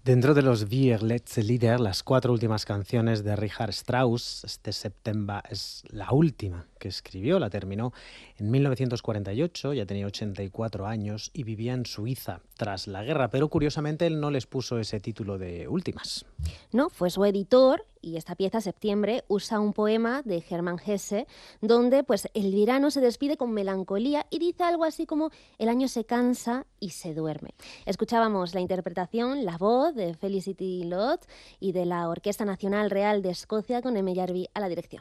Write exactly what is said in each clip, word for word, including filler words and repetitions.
Dentro de los Vier letzte Lieder, las cuatro últimas canciones de Richard Strauss, este September es la última que escribió, la terminó en mil novecientos cuarenta y ocho, ya tenía ochenta y cuatro años y vivía en Suiza tras la guerra, pero curiosamente él no les puso ese título de últimas. No, fue su editor y esta pieza, Septiembre, usa un poema de Hermann Hesse donde pues, el verano se despide con melancolía y dice algo así como el año se cansa y se duerme. Escuchábamos la interpretación, la voz de Felicity Lott y de la Orquesta Nacional Real de Escocia con Emme Jarvi a la dirección.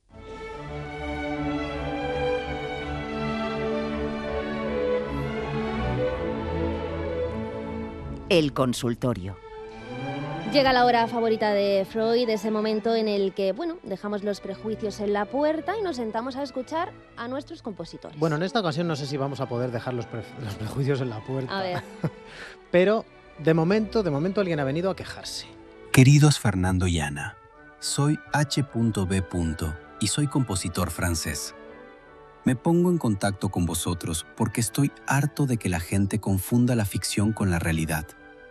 El consultorio. Llega la hora favorita de Freud, ese momento en el que, bueno, dejamos los prejuicios en la puerta y nos sentamos a escuchar a nuestros compositores. Bueno, en esta ocasión no sé si vamos a poder dejar los, pre los prejuicios en la puerta. A ver. Pero, de momento, de momento alguien ha venido a quejarse. Queridos Fernando y Ana, soy H B y soy compositor francés. Me pongo en contacto con vosotros porque estoy harto de que la gente confunda la ficción con la realidad.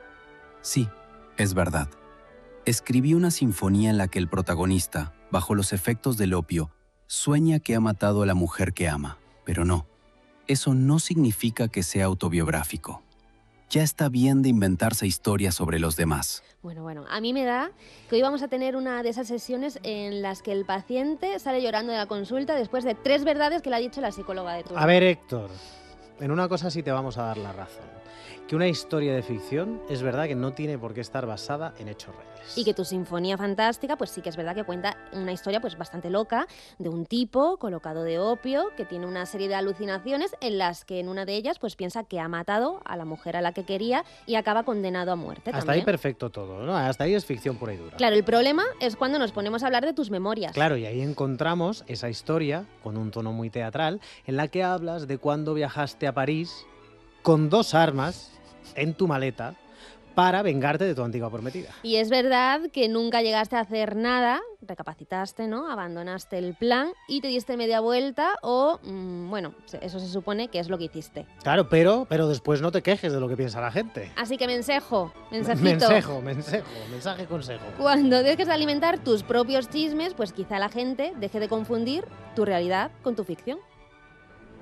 Sí, es verdad. Escribí una sinfonía en la que el protagonista, bajo los efectos del opio, sueña que ha matado a la mujer que ama, pero no. Eso no significa que sea autobiográfico. Ya está bien de inventarse historias sobre los demás. Bueno, bueno, a mí me da que hoy vamos a tener una de esas sesiones en las que el paciente sale llorando de la consulta después de tres verdades que le ha dicho la psicóloga de turno. A ver, Héctor, en una cosa sí te vamos a dar la razón. Que una historia de ficción es verdad que no tiene por qué estar basada en hechos reales. Y que tu sinfonía fantástica, pues sí que es verdad que cuenta una historia pues bastante loca de un tipo colocado de opio que tiene una serie de alucinaciones en las que en una de ellas pues piensa que ha matado a la mujer a la que quería y acaba condenado a muerte. Hasta también. ahí perfecto todo, ¿no? Hasta ahí es ficción pura y dura. Claro, el problema es cuando nos ponemos a hablar de tus memorias. Claro, y ahí encontramos esa historia con un tono muy teatral en la que hablas de cuando viajaste a París con dos armas en tu maleta para vengarte de tu antigua prometida. Y es verdad que nunca llegaste a hacer nada, recapacitaste, ¿no? Abandonaste el plan y te diste media vuelta o, mmm, bueno, eso se supone que es lo que hiciste. Claro, pero, pero después no te quejes de lo que piensa la gente. Así que mensajo, mensajito. Mensajo, mensajo, mensaje, consejo. Cuando dejes de alimentar tus propios chismes, pues quizá la gente deje de confundir tu realidad con tu ficción.